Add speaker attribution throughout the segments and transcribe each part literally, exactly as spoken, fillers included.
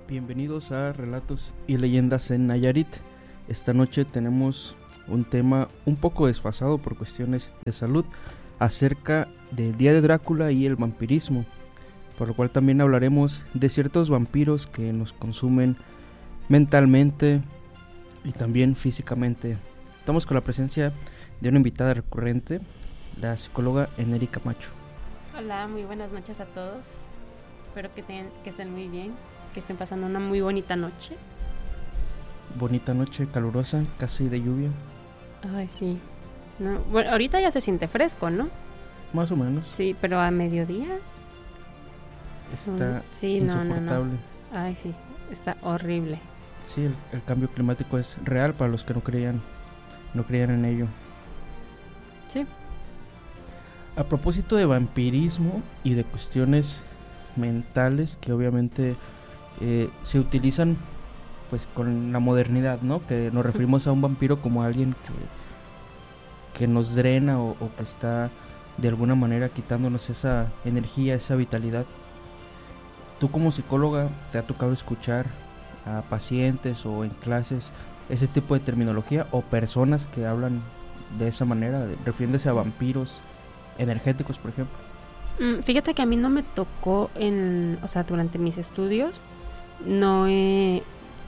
Speaker 1: Bienvenidos a Relatos y Leyendas en Nayarit. Esta noche tenemos un tema un poco desfasado por cuestiones de salud acerca del Día de Drácula y el vampirismo, por lo cual también hablaremos de ciertos vampiros que nos consumen mentalmente y también físicamente. Estamos con la presencia de una invitada recurrente, la psicóloga Eneri Camacho.
Speaker 2: Hola, muy buenas noches a todos. Espero que, ten, que estén muy bien, que estén pasando una muy bonita noche.
Speaker 1: Bonita noche, calurosa, casi de lluvia.
Speaker 2: Ay, sí. No, bueno, ahorita ya se siente fresco, ¿no?
Speaker 1: Más o menos.
Speaker 2: Sí, pero a mediodía
Speaker 1: está
Speaker 2: sí,
Speaker 1: insoportable.
Speaker 2: No, no, no. Ay, sí, está horrible.
Speaker 1: Sí, el, el cambio climático es real para los que no creían, no creían en ello.
Speaker 2: Sí.
Speaker 1: A propósito de vampirismo y de cuestiones mentales que obviamente eh, se utilizan pues con la modernidad, ¿no? Que nos referimos a un vampiro como alguien que, que nos drena o, o que está de alguna manera quitándonos esa energía, esa vitalidad. Tú como psicóloga, ¿te ha tocado escuchar a pacientes o en clases ese tipo de terminología o personas que hablan de esa manera, de, refiriéndose a vampiros energéticos, por ejemplo?
Speaker 2: Mm, fíjate que a mí no me tocó en, o sea, durante mis estudios, no he,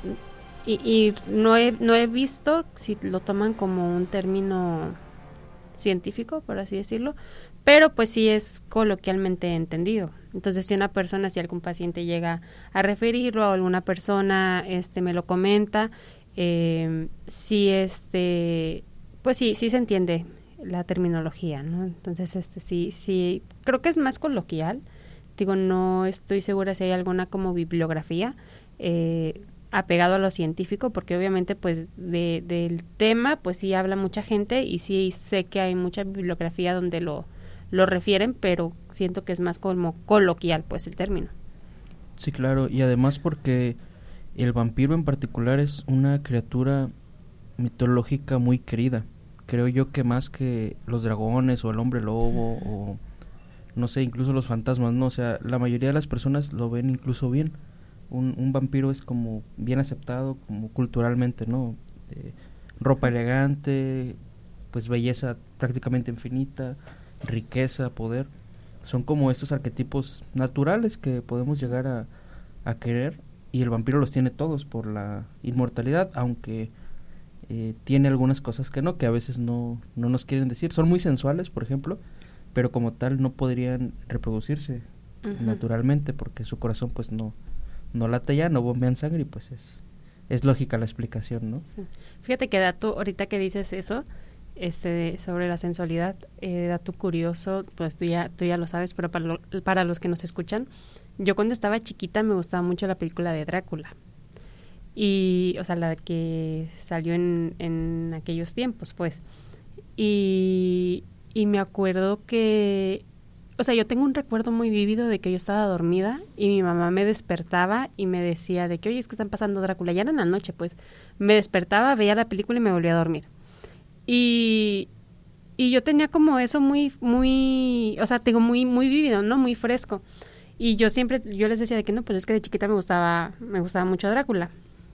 Speaker 2: y, y no he, no he visto si lo toman como un término científico, por así decirlo, pero pues sí es coloquialmente entendido. Entonces, si una persona, si algún paciente llega a referirlo o alguna persona este me lo comenta, eh, sí este, pues sí, sí se entiende la terminología, ¿no? Entonces, este sí, sí, creo que es más coloquial. Digo, no estoy segura si hay alguna como bibliografía eh, apegado a lo científico, porque obviamente, pues, de, del tema, pues sí habla mucha gente y sí sé que hay mucha bibliografía donde lo, lo refieren, pero siento que es más como coloquial, pues, el término.
Speaker 1: Sí, claro, y además porque el vampiro en particular es una criatura mitológica muy querida. Creo yo que más que los dragones o el hombre lobo o no sé, incluso los fantasmas, no, o sea, la mayoría de las personas lo ven incluso bien. Un, un vampiro es como bien aceptado, como culturalmente, ¿no? Eh, ropa elegante, pues belleza prácticamente infinita, riqueza, poder. Son como estos arquetipos naturales que podemos llegar a, a querer, y el vampiro los tiene todos por la inmortalidad, aunque Eh, tiene algunas cosas que no, que a veces no, no nos quieren decir. Son muy sensuales, por ejemplo, pero como tal no podrían reproducirse uh-huh. naturalmente, porque su corazón pues no, no late ya, no bombean sangre, y pues es, es lógica la explicación, ¿no?
Speaker 2: Fíjate que dato, ahorita que dices eso, este, sobre la sensualidad, eh, dato curioso, pues tú ya, tú ya lo sabes, pero para, lo, para los que nos escuchan, yo cuando estaba chiquita me gustaba mucho la película de Drácula. Y, o sea, la que salió en, en aquellos tiempos, pues. Y, y me acuerdo que, o sea, yo tengo un recuerdo muy vívido de que yo estaba dormida y mi mamá me despertaba y me decía de que, oye, es que están pasando Drácula. Ya era en la noche, pues. Me despertaba, veía la película y me volvía a dormir. Y, y yo tenía como eso muy, muy, o sea, tengo muy, muy vívido, ¿no? Muy fresco. Y yo siempre, yo les decía de que no, pues es que de chiquita me gustaba, me gustaba mucho Drácula.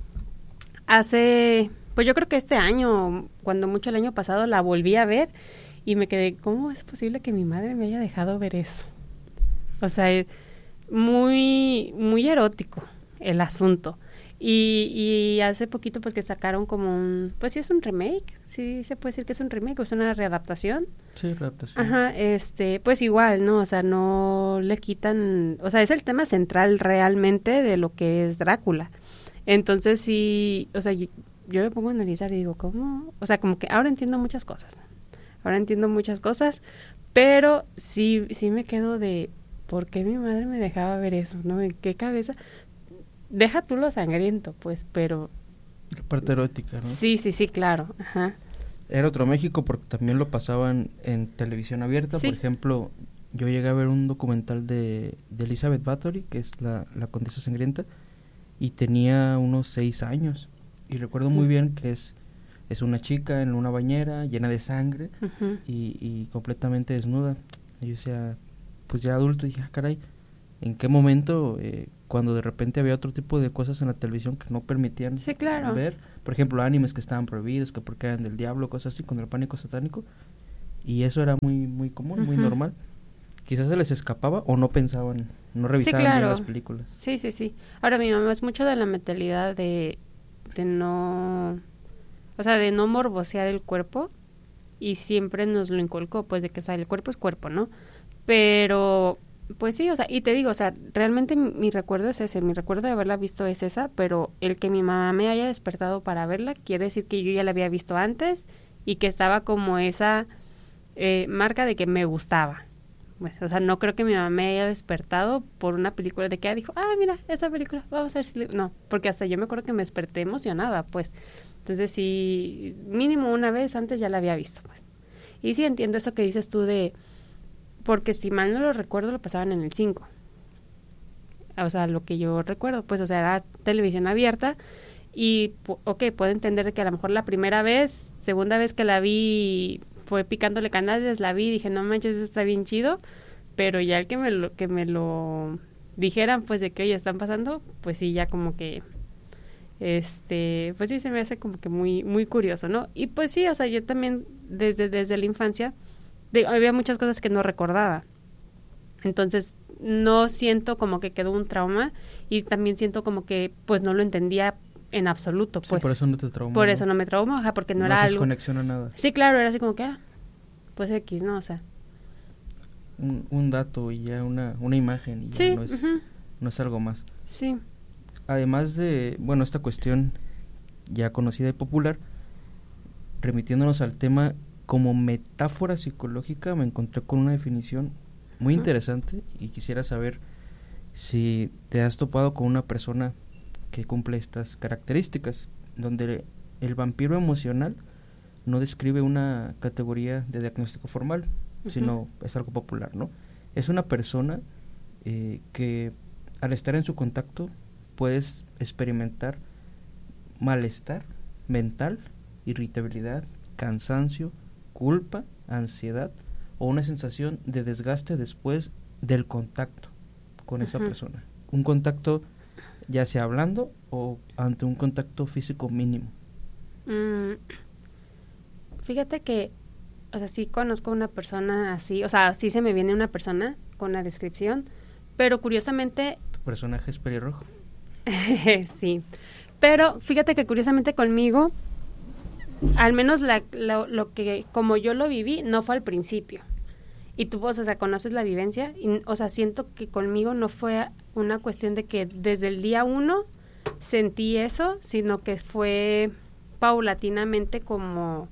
Speaker 2: Hace, pues yo creo que este año, cuando mucho el año pasado, la volví a ver y me quedé, ¿cómo es posible que mi madre me haya dejado ver eso? O sea, es muy, muy erótico el asunto. Y, y hace poquito pues que sacaron como un, pues sí es un remake, sí se puede decir que es un remake, o es una readaptación.
Speaker 1: Sí, readaptación.
Speaker 2: Ajá, este, pues igual, ¿no? O sea, no le quitan, o sea, es el tema central realmente de lo que es Drácula. Entonces sí, o sea, yo, yo me pongo a analizar y digo, ¿cómo? O sea, como que ahora entiendo muchas cosas, ¿no? Ahora entiendo muchas cosas, pero sí, sí me quedo de, ¿por qué mi madre me dejaba ver eso, no? ¿En qué cabeza? Deja tú lo sangriento, pues, pero...
Speaker 1: La parte erótica, ¿no?
Speaker 2: Sí, sí, sí, claro, ajá.
Speaker 1: Era otro México porque también lo pasaban en televisión abierta, sí. Por ejemplo, yo llegué a ver un documental de, de Elizabeth Bathory, que es la, la condesa sangrienta, y tenía unos seis años, y recuerdo muy bien que es es una chica en una bañera llena de sangre uh-huh. y, y completamente desnuda. Y yo decía, pues ya adulto, dije, ah, caray, ¿en qué momento eh, cuando de repente había otro tipo de cosas en la televisión que no permitían
Speaker 2: sí, claro.
Speaker 1: ver, por ejemplo, animes que estaban prohibidos, que porque eran del diablo, cosas así, con el pánico satánico, y eso era muy muy común, uh-huh. muy normal. Quizás se les escapaba o no pensaban, no revisaban sí, claro. bien las películas.
Speaker 2: Sí, sí, sí. Ahora, mi mamá es mucho de la mentalidad de, de no, o sea, de no morbosear el cuerpo, y siempre nos lo inculcó, pues, de que, o sea, el cuerpo es cuerpo, ¿no? Pero, pues sí, o sea, y te digo, o sea, realmente mi, mi recuerdo es ese, mi recuerdo de haberla visto es esa, pero el que mi mamá me haya despertado para verla, quiere decir que yo ya la había visto antes, y que estaba como esa eh, marca de que me gustaba. Pues, o sea, no creo que mi mamá me haya despertado por una película de que ella dijo, ah, mira, esta película, vamos a ver si... Le... No, porque hasta yo me acuerdo que me desperté emocionada, pues. Entonces, sí, mínimo una vez antes ya la había visto, pues. Y sí entiendo eso que dices tú de... Porque si mal no lo recuerdo, lo pasaban en el cinco. O sea, lo que yo recuerdo, pues, o sea, era televisión abierta. Y, ok, puedo entender que a lo mejor la primera vez, segunda vez que la vi... fue picándole canales, la vi y dije, no manches, eso está bien chido, pero ya el que me lo, que me lo dijeran, pues, de que, oye, están pasando, pues sí, ya como que, este, pues sí, se me hace como que muy, muy curioso, ¿no? Y pues sí, o sea, yo también, desde, desde la infancia, de, había muchas cosas que no recordaba, entonces, no siento como que quedó un trauma, y también siento como que, pues, no lo entendía en absoluto, pues.
Speaker 1: Sí, por eso no te traumó.
Speaker 2: Por
Speaker 1: ¿no?
Speaker 2: eso no me traumó, ajá, porque no,
Speaker 1: no
Speaker 2: era
Speaker 1: haces
Speaker 2: algo...
Speaker 1: conexión a nada.
Speaker 2: Sí, claro, era así como que, ah, pues X, ¿no? O sea...
Speaker 1: Un, un dato y ya una, una imagen y ya
Speaker 2: sí,
Speaker 1: no es,
Speaker 2: uh-huh.
Speaker 1: no es algo más.
Speaker 2: Sí.
Speaker 1: Además de, bueno, esta cuestión ya conocida y popular, remitiéndonos al tema como metáfora psicológica, me encontré con una definición muy uh-huh. interesante y quisiera saber si te has topado con una persona que cumple estas características, donde el vampiro emocional no describe una categoría de diagnóstico formal, uh-huh. sino es algo popular, ¿no? Es una persona eh, que al estar en su contacto puedes experimentar malestar mental, irritabilidad, cansancio, culpa, ansiedad o una sensación de desgaste después del contacto con uh-huh. esa persona. Un contacto ya sea hablando o ante un contacto físico mínimo.
Speaker 2: Mm, fíjate que, o sea, sí conozco una persona así, o sea, sí se me viene una persona con la descripción, pero curiosamente...
Speaker 1: ¿Tu personaje es pelirrojo?
Speaker 2: Sí, pero fíjate que curiosamente conmigo, al menos la, lo, lo que, como yo lo viví, no fue al principio. Y tú, vos, o sea, conoces la vivencia, y, o sea, siento que conmigo no fue una cuestión de que desde el día uno sentí eso, sino que fue paulatinamente como,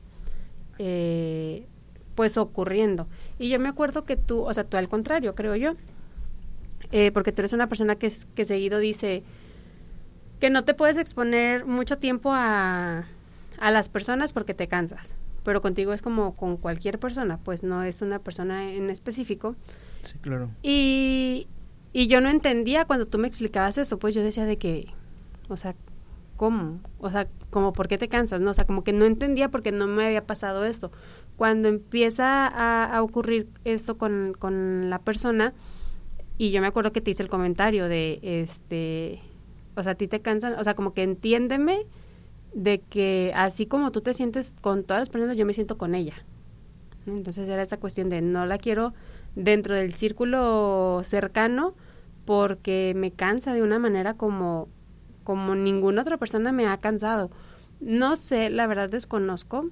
Speaker 2: eh, pues, ocurriendo. Y yo me acuerdo que tú, o sea, tú al contrario, creo yo, eh, porque tú eres una persona que, que seguido dice que no te puedes exponer mucho tiempo a, a las personas porque te cansas. Pero contigo es como con cualquier persona, pues no es una persona en específico.
Speaker 1: Sí, claro.
Speaker 2: Y, y yo no entendía cuando tú me explicabas eso, pues yo decía de que, o sea, ¿cómo? O sea, como ¿por qué te cansas? No, o sea, como que no entendía porque no me había pasado esto. Cuando empieza a, a ocurrir esto con, con la persona, y yo me acuerdo que te hice el comentario de, este, o sea, a ti te cansan, o sea, como que entiéndeme, de que así como tú te sientes con todas las personas, yo me siento con ella. Entonces era esta cuestión de no la quiero dentro del círculo cercano porque me cansa de una manera como, como ninguna otra persona me ha cansado. No sé, la verdad desconozco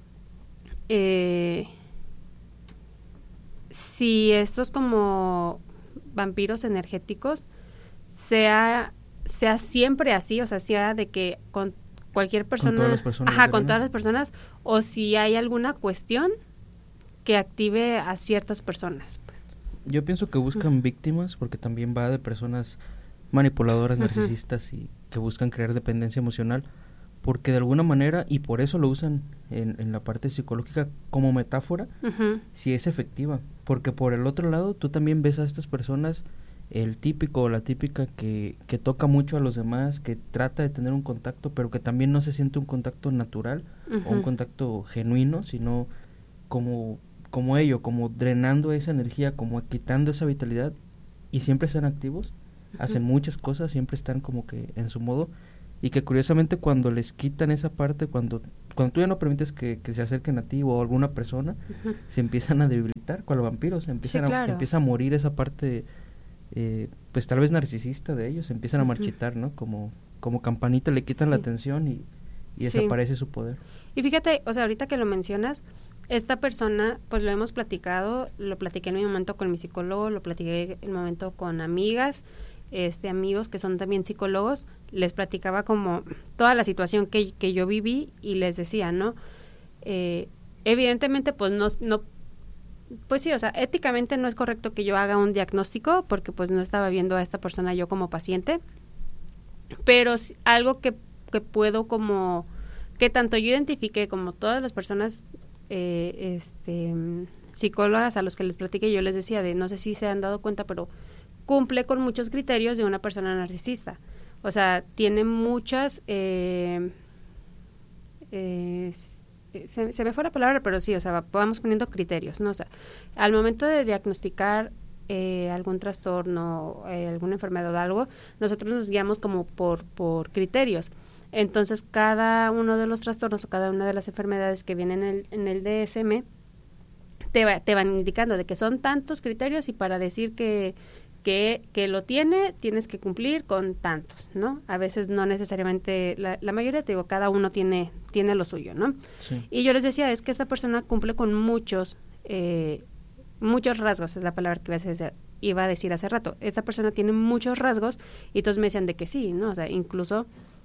Speaker 2: eh, si estos como vampiros energéticos sea, sea siempre así, o sea, sea de que con cualquier persona,
Speaker 1: con todas las personas,
Speaker 2: ajá, con todas las personas, o si hay alguna cuestión que active a ciertas personas. Pues.
Speaker 1: Yo pienso que buscan uh-huh. víctimas, porque también va de personas manipuladoras, uh-huh. narcisistas y que buscan crear dependencia emocional, porque de alguna manera, y por eso lo usan en, en la parte psicológica como metáfora, uh-huh. si es efectiva, porque por el otro lado tú también ves a estas personas, el típico o la típica que, que toca mucho a los demás, que trata de tener un contacto, pero que también no se siente un contacto natural uh-huh. o un contacto genuino, sino como, como ello, como drenando esa energía, como quitando esa vitalidad, y siempre están activos. hacen muchas cosas, siempre están como que en su modo, y que curiosamente cuando les quitan esa parte, cuando cuando tú ya no permites que, que se acerquen a ti o a alguna persona, uh-huh. se empiezan a debilitar, con los vampiros, empiezan sí, claro. a, empieza a morir esa parte, eh, pues tal vez narcisista de ellos, empiezan uh-huh. a marchitar, ¿no? Como, como campanita le quitan sí. la atención y, y desaparece sí. su poder.
Speaker 2: Y fíjate, o sea, ahorita que lo mencionas, esta persona, pues lo hemos platicado, lo platiqué en mi momento con mi psicólogo, lo platiqué en mi momento con amigas, este amigos que son también psicólogos, les platicaba como toda la situación que, que yo viví y les decía, ¿no? Eh, evidentemente, pues no, no, pues sí, o sea, éticamente no es correcto que yo haga un diagnóstico porque pues no estaba viendo a esta persona yo como paciente, pero algo que, que puedo como, que tanto yo identifiqué como todas las personas eh, este psicólogas a los que les platiqué, yo les decía de, no sé si se han dado cuenta, pero cumple con muchos criterios de una persona narcisista. O sea, tiene muchas... Eh, eh, se, se me fue la palabra, pero sí, o sea, vamos poniendo criterios, ¿no? O sea, al momento de diagnosticar eh, algún trastorno, eh, alguna enfermedad o algo, nosotros nos guiamos como por, por criterios. Entonces, cada uno de los trastornos o cada una de las enfermedades que vienen en el, en el D S M te, va, te van indicando de que son tantos criterios y para decir que Que, que lo tiene, tienes que cumplir con tantos, ¿no? A veces no necesariamente, la, la mayoría, te digo, cada uno tiene tiene lo suyo, ¿no?
Speaker 1: Sí.
Speaker 2: Y yo les decía, es que esta persona cumple con muchos, eh, muchos rasgos, es la palabra que iba a decir, iba a decir hace rato. Esta persona tiene muchos rasgos y todos me decían de que sí, ¿no? O sea, incluso,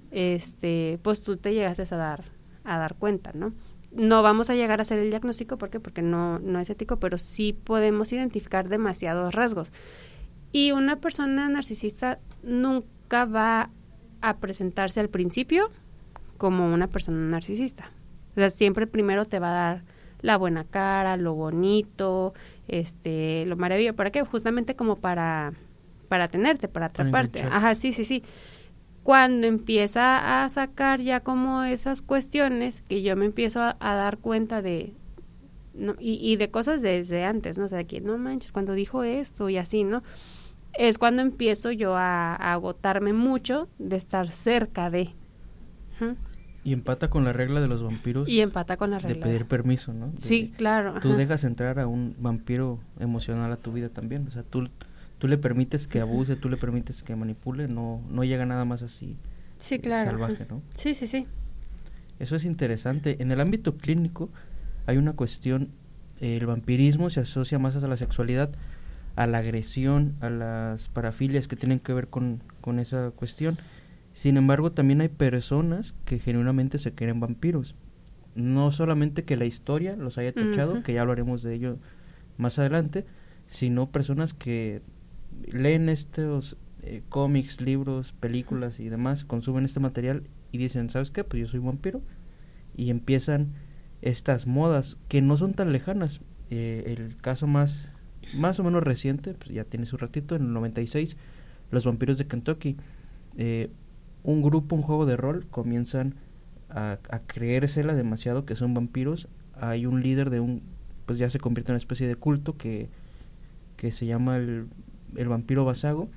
Speaker 2: este, pues tú te llegaste a dar, a dar cuenta, ¿no? No vamos a llegar a hacer el diagnóstico, ¿por qué? Porque no, no es ético, pero sí podemos identificar demasiados rasgos. Y una persona narcisista nunca va a presentarse al principio como una persona narcisista. O sea, siempre primero te va a dar la buena cara, lo bonito, este, lo maravilloso. ¿Para qué? Justamente como para, para tenerte, para atraparte.
Speaker 1: Para
Speaker 2: Ajá, sí, sí, sí. Cuando empieza a sacar ya como esas cuestiones que yo me empiezo a, a dar cuenta de... No, y, y de cosas desde antes, ¿no? O sea, que no manches, cuando dijo esto y así, ¿no? Es cuando empiezo yo a, a agotarme mucho de estar cerca de. ¿Mm?
Speaker 1: Y empata con la regla de los vampiros.
Speaker 2: Y empata con la regla.
Speaker 1: De pedir permiso, ¿no? De,
Speaker 2: sí, claro.
Speaker 1: Tú
Speaker 2: ajá.
Speaker 1: dejas entrar a un vampiro emocional a tu vida también. O sea, tú, tú le permites que abuse, uh-huh. tú le permites que manipule, no, no llega nada más así
Speaker 2: sí, claro.
Speaker 1: eh, salvaje, ¿no?
Speaker 2: Sí, sí, sí.
Speaker 1: Eso es interesante. En el ámbito clínico hay una cuestión, eh, el vampirismo se asocia más a la sexualidad, a la agresión, a las parafilias que tienen que ver con, con esa cuestión. Sin embargo, también hay personas que genuinamente se creen vampiros. No solamente que la historia los haya tachado, uh-huh. que ya hablaremos de ello más adelante, sino personas que leen estos eh, cómics, libros, películas y demás, consumen este material y dicen, ¿sabes qué? Pues yo soy vampiro. Y empiezan estas modas que no son tan lejanas. Eh, el caso más... más o menos reciente, pues ya tiene su ratito, en el noventa y seis, los vampiros de Kentucky, eh, un grupo, un juego de rol, comienzan a, a creérsela demasiado que son vampiros. Hay un líder de un, pues ya se convierte en una especie de culto que, que se llama el, el vampiro Basago,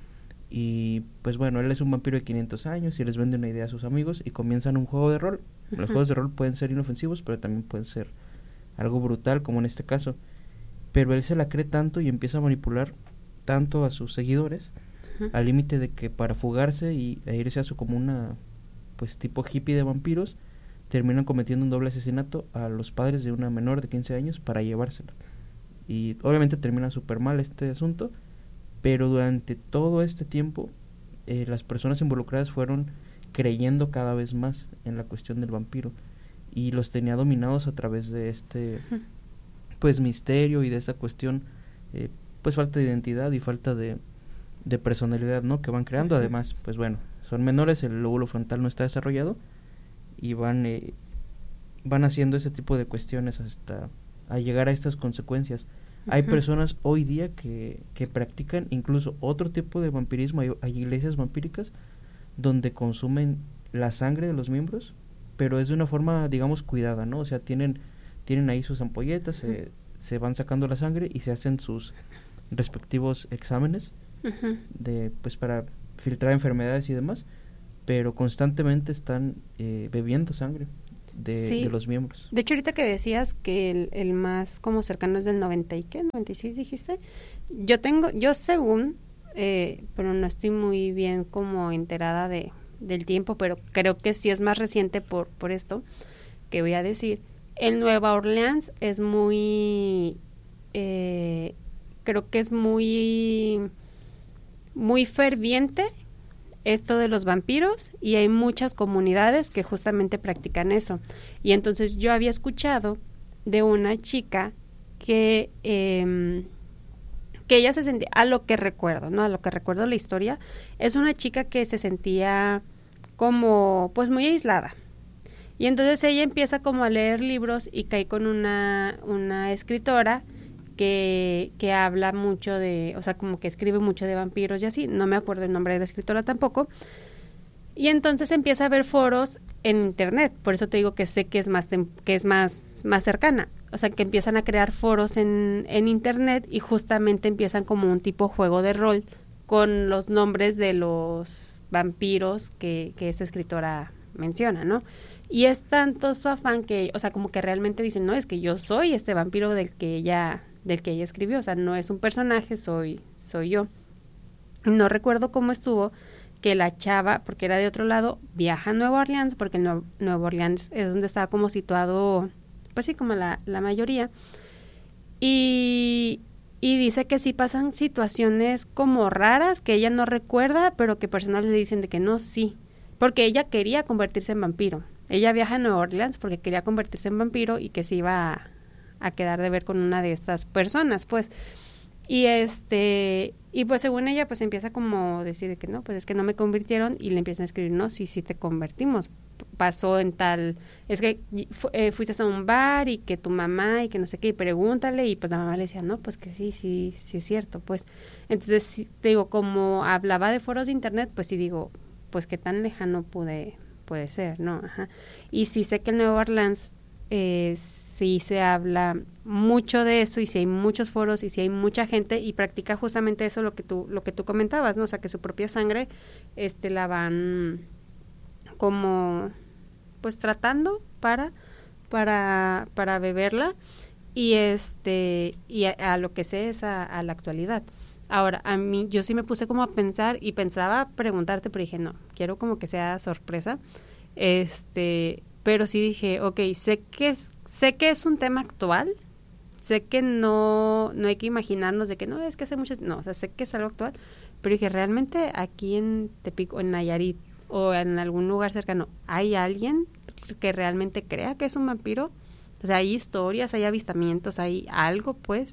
Speaker 1: y pues bueno, él es un vampiro de quinientos años y les vende una idea a sus amigos y comienzan un juego de rol. Uh-huh. Los juegos de rol pueden ser inofensivos, pero también pueden ser algo brutal, como en este caso. Pero él se la cree tanto y empieza a manipular tanto a sus seguidores, uh-huh. al límite de que para fugarse y e irse a su comuna, pues tipo hippie de vampiros, terminan cometiendo un doble asesinato a los padres de una menor de quince años para llevársela. Y obviamente termina súper mal este asunto, pero durante todo este tiempo eh, las personas involucradas fueron creyendo cada vez más en la cuestión del vampiro y los tenía dominados a través de este... Uh-huh. pues misterio y de esa cuestión eh, pues falta de identidad y falta de, de personalidad, ¿no? Que van creando. Uh-huh. Además, pues bueno, son menores, el lóbulo frontal no está desarrollado y van eh, van haciendo ese tipo de cuestiones hasta a llegar a estas consecuencias. Uh-huh. Hay personas hoy día que, que practican incluso otro tipo de vampirismo, hay, hay iglesias vampíricas donde consumen la sangre de los miembros, pero es de una forma, digamos, cuidada, ¿no? O sea, tienen tienen ahí sus ampolletas, se, se van sacando la sangre y se hacen sus respectivos exámenes uh-huh. de pues para filtrar enfermedades y demás, pero constantemente están eh, bebiendo sangre de,
Speaker 2: sí.
Speaker 1: de los miembros.
Speaker 2: De hecho, ahorita que decías que el, el más como cercano es del noventa y qué, noventa y seis dijiste, yo tengo, yo según, eh, pero no estoy muy bien como enterada de del tiempo, pero creo que sí es más reciente por, por esto que voy a decir. En Nueva Orleans es muy, eh, creo que es muy, muy ferviente esto de los vampiros y hay muchas comunidades que justamente practican eso. Y entonces yo había escuchado de una chica que, eh, que ella se sentía, a lo que recuerdo, ¿no? A lo que recuerdo la historia, es una chica que se sentía como, pues muy aislada. Y entonces ella empieza como a leer libros y cae con una, una escritora que, que habla mucho de, o sea, como que escribe mucho de vampiros y así, no me acuerdo el nombre de la escritora tampoco. Y entonces empieza a ver foros en internet, por eso te digo que sé que es más tem- que es más, más cercana. O sea, que empiezan a crear foros en, en internet y justamente empiezan como un tipo juego de rol con los nombres de los vampiros que, que esta escritora menciona, ¿no? Y es tanto su afán que, o sea, como que realmente dicen, no, es que yo soy este vampiro del que ella, del que ella escribió, o sea, no es un personaje, soy, soy yo. No recuerdo cómo estuvo que la chava, porque era de otro lado, viaja a Nueva Orleans, porque Nue- Nueva Orleans es donde estaba como situado, pues sí, como la, la mayoría, y, y dice que sí pasan situaciones como raras, que ella no recuerda, pero que personas le dicen de que no, sí, porque ella quería convertirse en vampiro. Ella viaja a Nueva Orleans porque quería convertirse en vampiro y que se iba a, a quedar de ver con una de estas personas, pues. Y este, y pues según ella, pues empieza como a decir que no, pues es que no me convirtieron y le empiezan a escribir, no, sí, sí te convertimos. Pasó en tal, es que fu- eh, fuiste a un bar y que tu mamá y que no sé qué, y pregúntale, y pues la mamá le decía, no, pues que sí, sí, sí es cierto, pues. Entonces, sí, te digo, como hablaba de foros de internet, pues sí digo, pues qué tan lejano pude, puede ser, ¿no? Ajá. Y sí sé que en Nueva Orleans eh, sí se habla mucho de eso y sí hay muchos foros y sí hay mucha gente y practica justamente eso lo que tú lo que tú comentabas, ¿no? O sea, que su propia sangre este la van como pues tratando para para para beberla y este y a, a lo que sé es a, a la actualidad. Ahora, a mí, yo sí me puse como a pensar y pensaba preguntarte, pero dije, no, quiero como que sea sorpresa. Este, pero sí dije, ok, sé que es, sé que es un tema actual, sé que no, no hay que imaginarnos de que no, es que hace mucho, no, o sea, sé que es algo actual, pero dije, realmente aquí en Tepic, en Nayarit, o en algún lugar cercano, ¿hay alguien que realmente crea que es un vampiro? O sea, hay historias, hay avistamientos, hay algo, pues.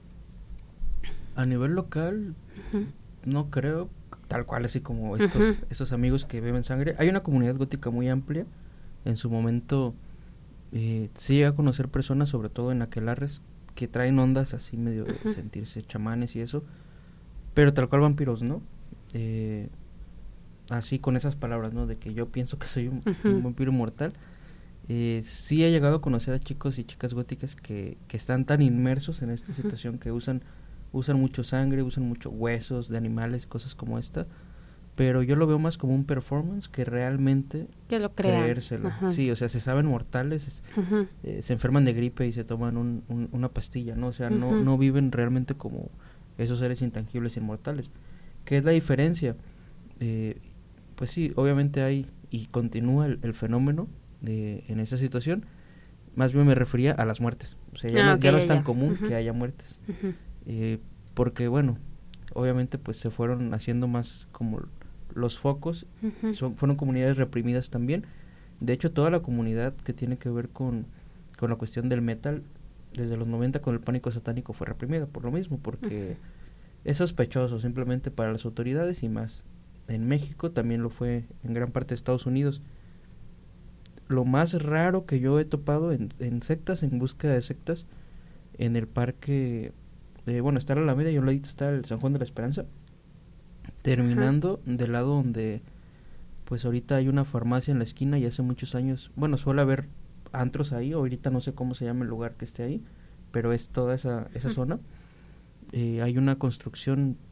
Speaker 1: A nivel local,
Speaker 2: Uh-huh.
Speaker 1: no creo, tal cual así como estos,
Speaker 2: Uh-huh.
Speaker 1: esos amigos que beben sangre. Hay una comunidad gótica muy amplia. En su momento eh, sí llega a conocer personas, sobre todo en aquelarres, que traen ondas así medio de
Speaker 2: Uh-huh.
Speaker 1: sentirse chamanes y eso. Pero tal cual vampiros, ¿no? Eh, así con esas palabras, ¿no? De que yo pienso que soy un,
Speaker 2: Uh-huh.
Speaker 1: un vampiro mortal. Eh, sí he llegado a conocer a chicos y chicas góticas que, que están tan inmersos en esta uh-huh. situación que usan usan mucho sangre, usan mucho huesos de animales, cosas como esta, pero yo lo veo más como un performance que realmente
Speaker 2: que lo crean.
Speaker 1: Creérselo.
Speaker 2: Uh-huh.
Speaker 1: Sí, o sea, se saben mortales,
Speaker 2: uh-huh.
Speaker 1: eh, se enferman de gripe y se toman un, un, una pastilla, ¿no? O sea,
Speaker 2: uh-huh.
Speaker 1: no, no viven realmente como esos seres intangibles inmortales. ¿Qué es la diferencia? Eh, pues sí, obviamente hay y continúa el, el fenómeno de, en esa situación. Más bien me refería a las muertes. O sea, ya,
Speaker 2: ah,
Speaker 1: no,
Speaker 2: okay,
Speaker 1: ya no
Speaker 2: ya,
Speaker 1: es tan
Speaker 2: ya.
Speaker 1: común
Speaker 2: uh-huh.
Speaker 1: que haya muertes.
Speaker 2: Uh-huh.
Speaker 1: Eh, porque, bueno, obviamente pues se fueron haciendo más como los focos.
Speaker 2: Uh-huh.
Speaker 1: Son, fueron comunidades reprimidas también. De hecho, toda la comunidad que tiene que ver con, con la cuestión del metal, desde los noventa con el pánico satánico fue reprimida por lo mismo, porque uh-huh. es sospechoso simplemente para las autoridades y más. En México también lo fue en gran parte de Estados Unidos. Lo más raro que yo he topado en, en sectas, en búsqueda de sectas, en el parque, eh, bueno, está la Alameda y a un ladito está el San Juan de la Esperanza, terminando uh-huh. del lado donde, pues ahorita hay una farmacia en la esquina y hace muchos años, bueno, suele haber antros ahí, ahorita no sé cómo se llama el lugar que esté ahí, pero es toda esa, esa uh-huh. zona. Eh, hay una construcción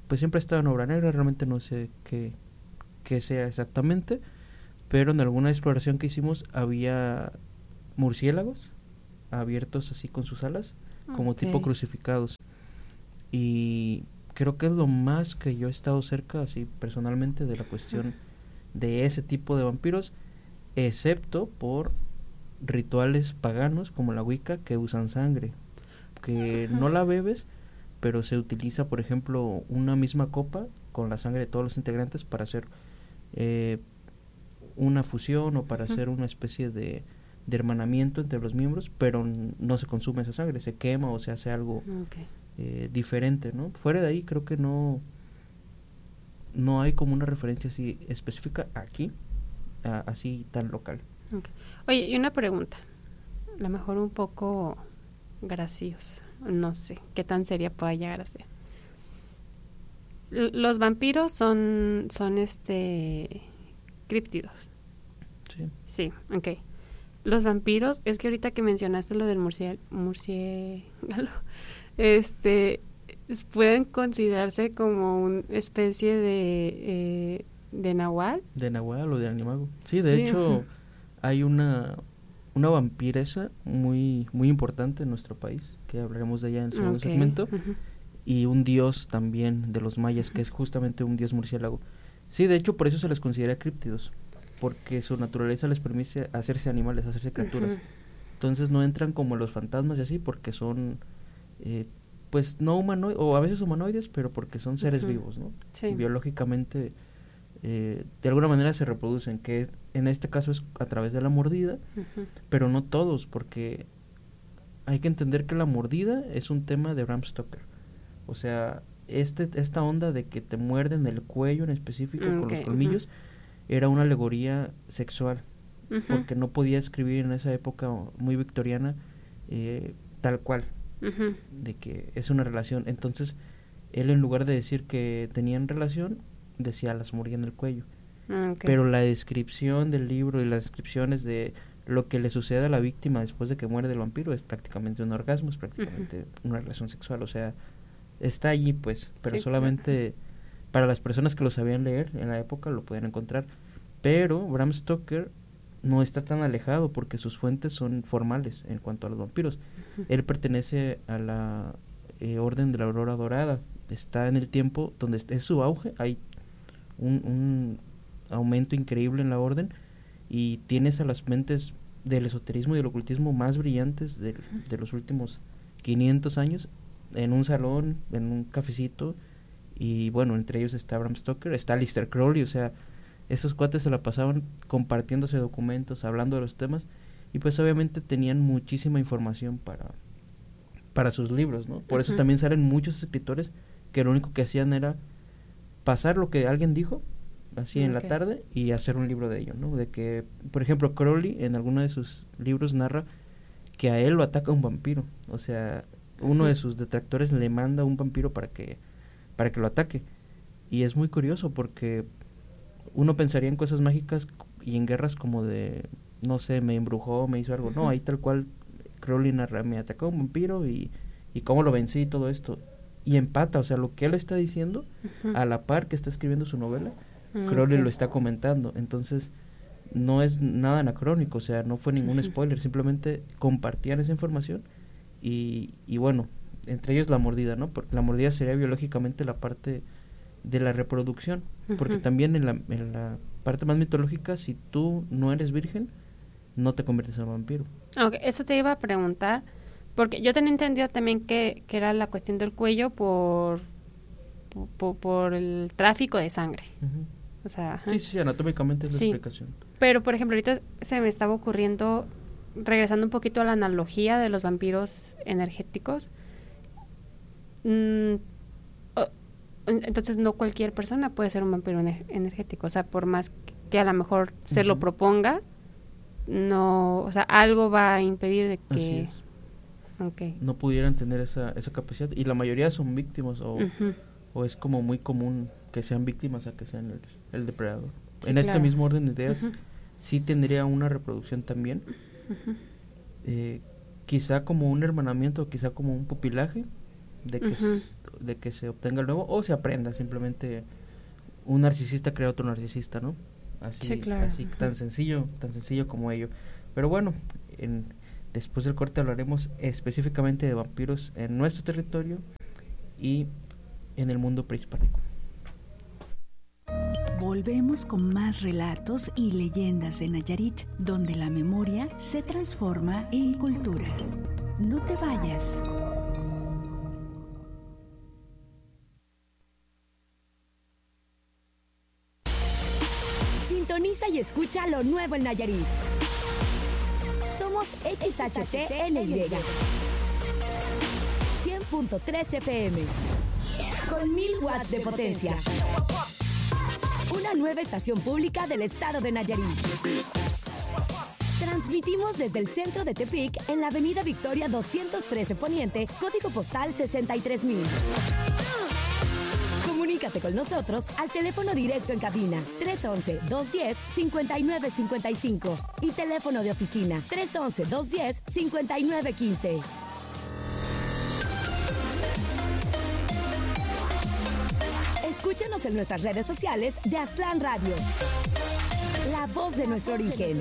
Speaker 1: pues siempre ha estado en obra negra, realmente no sé qué, qué sea exactamente, pero en alguna exploración que hicimos había murciélagos abiertos así con sus alas, como
Speaker 2: Ok.
Speaker 1: tipo crucificados, y creo que es lo más que yo he estado cerca, así personalmente, de la cuestión de ese tipo de vampiros, excepto por rituales paganos como la Wicca, que usan sangre, que
Speaker 2: Ajá.
Speaker 1: no la bebes, pero se utiliza, por ejemplo, una misma copa con la sangre de todos los integrantes para hacer eh, una fusión o para
Speaker 2: Ujú.
Speaker 1: hacer una especie de, de hermanamiento entre los miembros, pero n- no se consume esa sangre, se quema o se hace algo
Speaker 2: Ok.
Speaker 1: eh, diferente, ¿no? Fuera de ahí creo que no no hay como una referencia así específica aquí, a- así tan local.
Speaker 2: Ok. Oye, y una pregunta, a lo mejor un poco graciosa, no sé qué tan seria pueda llegar a ser. L- los vampiros son, son este, críptidos.
Speaker 1: Sí.
Speaker 2: Sí, ok. Los vampiros, es que ahorita que mencionaste lo del murciélago, murciélago, este, es- pueden considerarse como una especie de, eh, de nahual.
Speaker 1: De Nahual o de Animago. Sí, de
Speaker 2: Sí.
Speaker 1: hecho hay una una vampiresa muy muy importante en nuestro país, que hablaremos de ella en el segundo
Speaker 2: Ok.
Speaker 1: segmento,
Speaker 2: Ujú.
Speaker 1: y un dios también de los mayas, que
Speaker 2: Ujú.
Speaker 1: es justamente un dios murciélago. Sí, de hecho por eso se les considera críptidos, porque su naturaleza les permite hacerse animales, hacerse criaturas.
Speaker 2: Ujú.
Speaker 1: Entonces no entran como los fantasmas y así, porque son eh, pues no humanoides, o a veces humanoides, pero porque son seres
Speaker 2: Ujú.
Speaker 1: vivos, ¿no?
Speaker 2: Sí.
Speaker 1: Biológicamente eh, de alguna manera se reproducen, que en este caso es a través de la mordida,
Speaker 2: Ujú.
Speaker 1: pero no todos, porque hay que entender que la mordida es un tema de Bram Stoker. O sea, este, esta onda de que te muerden el cuello en específico con
Speaker 2: Ok.
Speaker 1: los
Speaker 2: Ujú.
Speaker 1: colmillos era una alegoría sexual,
Speaker 2: Ujú.
Speaker 1: porque no podía escribir en esa época muy victoriana eh, tal cual,
Speaker 2: Ujú.
Speaker 1: de que es una relación. Entonces, él en lugar de decir que tenían relación, decía las mordía en el cuello.
Speaker 2: Ok.
Speaker 1: Pero la descripción del libro y las descripciones de lo que le sucede a la víctima después de que muere del vampiro es prácticamente un orgasmo, es prácticamente
Speaker 2: Ujú.
Speaker 1: una relación sexual, o sea, está allí pues, pero
Speaker 2: Sí, claro.
Speaker 1: solamente para las personas que lo sabían leer en la época lo podían encontrar. Pero Bram Stoker no está tan alejado porque sus fuentes son formales en cuanto a los vampiros.
Speaker 2: Ujú.
Speaker 1: Él pertenece a la eh, Orden de la Aurora Dorada, está en el tiempo donde es su auge, hay un, un aumento increíble en la orden, y tienes a las mentes del esoterismo y del ocultismo más brillantes de, de los últimos quinientos años en un salón, en un cafecito, y bueno, entre ellos está Bram Stoker, está Aleister Crowley, o sea, esos cuates se la pasaban compartiéndose documentos, hablando de los temas, y pues obviamente tenían muchísima información para, para sus libros, ¿no? Por eso
Speaker 2: Ujú.
Speaker 1: también salen muchos escritores que lo único que hacían era pasar lo que alguien dijo así en la
Speaker 2: Ok.
Speaker 1: tarde y hacer un libro de ello, ¿no? De que, por ejemplo, Crowley en alguno de sus libros narra que a él lo ataca un vampiro, o sea, uno
Speaker 2: Ujú.
Speaker 1: de sus detractores le manda un vampiro para que para que lo ataque, y es muy curioso porque uno pensaría en cosas mágicas y en guerras como de, no sé, me embrujó, me hizo algo, no,
Speaker 2: Ujú.
Speaker 1: ahí tal cual Crowley narra, me atacó un vampiro y, y cómo lo vencí y todo esto, y empata, o sea, lo que él está diciendo
Speaker 2: Ujú.
Speaker 1: a la par que está escribiendo su novela,
Speaker 2: Mm,
Speaker 1: Crowley lo
Speaker 2: ok.
Speaker 1: está comentando, entonces no es nada anacrónico, o sea, no fue ningún
Speaker 2: Ujú.
Speaker 1: spoiler, simplemente compartían esa información y, y bueno, entre ellos la mordida, ¿no? Porque la mordida sería biológicamente la parte de la reproducción, porque
Speaker 2: Ujú.
Speaker 1: también en la, en la parte más mitológica, si tú no eres virgen, no te conviertes en vampiro.
Speaker 2: Ok, eso te iba a preguntar, porque yo tenía entendido también que, que era la cuestión del cuello por, por, por el tráfico de sangre.
Speaker 1: Ujú.
Speaker 2: O sea, ajá.
Speaker 1: Sí, sí, sí, anatómicamente es la
Speaker 2: Sí.
Speaker 1: explicación.
Speaker 2: Pero, por ejemplo, ahorita se me estaba ocurriendo, regresando un poquito a la analogía de los vampiros energéticos. Mm, o- en- entonces, no cualquier persona puede ser un vampiro ener- energético. O sea, por más que a lo mejor se lo
Speaker 1: Ujú.
Speaker 2: proponga, no, o sea, algo va a impedir de
Speaker 1: Así
Speaker 2: que...
Speaker 1: es.
Speaker 2: Okay.
Speaker 1: No pudieran tener esa, esa capacidad, y la mayoría son víctimas o,
Speaker 2: Ujú.
Speaker 1: o es como muy común que sean víctimas a que sean el, el depredador.
Speaker 2: Sí,
Speaker 1: En este
Speaker 2: claro.
Speaker 1: mismo orden de ideas,
Speaker 2: Ujú.
Speaker 1: sí tendría una reproducción también,
Speaker 2: Ujú.
Speaker 1: eh, quizá como un hermanamiento, quizá como un pupilaje, de que,
Speaker 2: Ujú.
Speaker 1: s- de que se obtenga el nuevo o se aprenda. Simplemente un narcisista crea otro narcisista, ¿no? Así,
Speaker 2: Sí, claro.
Speaker 1: así tan sencillo, tan sencillo como ello. Pero bueno, en, después del corte hablaremos específicamente de vampiros en nuestro territorio y en el mundo prehispánico.
Speaker 3: Volvemos con más relatos y leyendas de Nayarit, donde la memoria se transforma en cultura. No te vayas.
Speaker 4: Sintoniza y escucha lo nuevo en Nayarit. Somos X H T N Y. cien punto tres F M. Con mil watts de potencia. Una nueva estación pública del estado de Nayarit. Transmitimos desde el centro de Tepic en la avenida Victoria doscientos trece Poniente, código postal sesenta y tres mil. Comunícate con nosotros al teléfono directo en cabina tres once, dos diez, cincuenta y nueve cincuenta y cinco y teléfono de oficina tres once, dos diez, cincuenta y nueve quince. Escúchanos en nuestras redes sociales de Aztlán Radio. La voz de nuestro origen.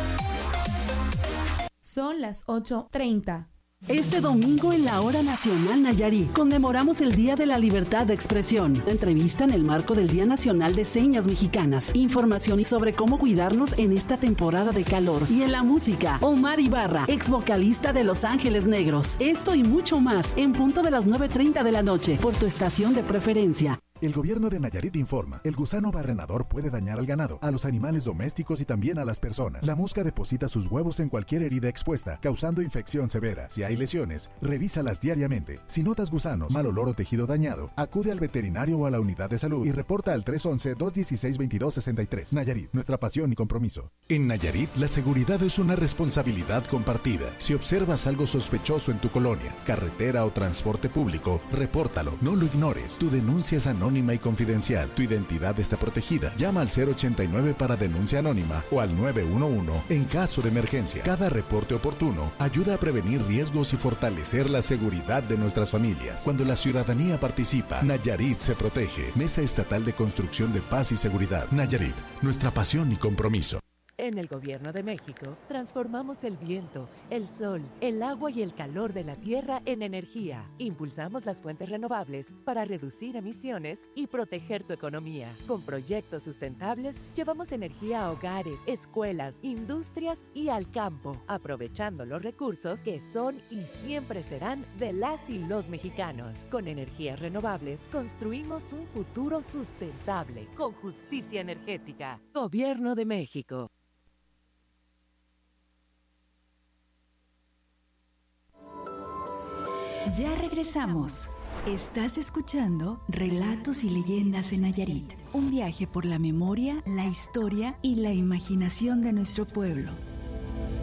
Speaker 5: Son las ocho treinta.
Speaker 6: Este domingo en la Hora Nacional Nayarit conmemoramos el Día de la Libertad de Expresión. Entrevista en el marco del Día Nacional de Señas Mexicanas. Información y sobre cómo cuidarnos en esta temporada de calor. Y en la música, Omar Ibarra, ex vocalista de Los Ángeles Negros. Esto y mucho más en punto de las nueve treinta de la noche por tu estación de preferencia.
Speaker 7: El gobierno de Nayarit informa, el gusano barrenador puede dañar al ganado, a los animales domésticos y también a las personas. La mosca deposita sus huevos en cualquier herida expuesta, causando infección severa. Si hay lesiones, revísalas diariamente. Si notas gusanos, mal olor o tejido dañado, acude al veterinario o a la unidad de salud y reporta al tres once, dos dieciséis, veintidós sesenta y tres. Nayarit, nuestra pasión y compromiso. En Nayarit, la seguridad es una responsabilidad compartida. Si observas algo sospechoso en tu colonia, carretera o transporte público, repórtalo, no lo ignores. Tu denuncia es anónima y confidencial. Tu identidad está protegida. Llama al cero ochenta y nueve para denuncia anónima o al nueve uno uno en caso de emergencia. Cada reporte oportuno ayuda a prevenir riesgos y fortalecer la seguridad de nuestras familias. Cuando la ciudadanía participa, Nayarit se protege. Mesa Estatal de Construcción de Paz y Seguridad. Nayarit, nuestra pasión y compromiso.
Speaker 8: En el Gobierno de México, transformamos el viento, el sol, el agua y el calor de la tierra en energía. Impulsamos las fuentes renovables para reducir emisiones y proteger tu economía. Con proyectos sustentables, llevamos energía a hogares, escuelas, industrias y al campo, aprovechando los recursos que son y siempre serán de las y los mexicanos. Con energías renovables, construimos un futuro sustentable, con justicia energética. Gobierno de México.
Speaker 3: Ya regresamos. Estás escuchando Relatos y Leyendas en Nayarit. Un viaje por la memoria, la historia y la imaginación de nuestro pueblo.